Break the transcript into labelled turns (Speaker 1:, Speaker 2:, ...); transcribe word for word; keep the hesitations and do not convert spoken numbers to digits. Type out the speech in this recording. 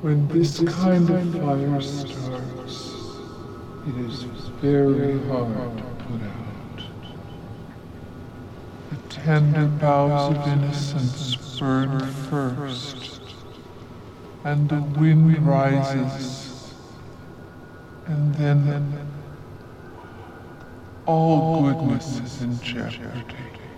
Speaker 1: When this kind of fire starts, it is very hard to put out. The tender boughs of innocence burn first, and the wind rises, and then all goodness is in jeopardy.